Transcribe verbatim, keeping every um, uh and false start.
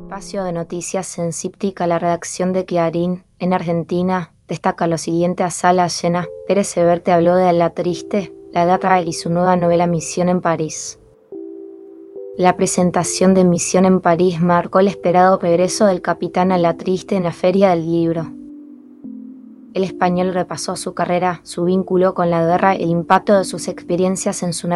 Espacio de noticias en Cíptica, la redacción de Clarín, en Argentina, destaca lo siguiente a sala llena. Pérez Everte habló de La Triste, la Datra y su nueva novela Misión en París. La presentación de Misión en París marcó el esperado regreso del capitán a La Triste en la Feria del Libro. El español repasó su carrera, su vínculo con la guerra, el impacto de sus experiencias en su